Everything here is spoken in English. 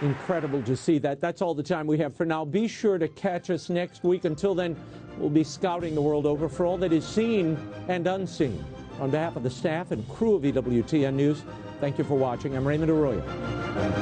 incredible to see that. That's all the time we have for now. Be sure to catch us next week. Until then, we'll be scouting the world over for all that is seen and unseen. On behalf of the staff and crew of EWTN News, thank you for watching. I'm Raymond Arroyo.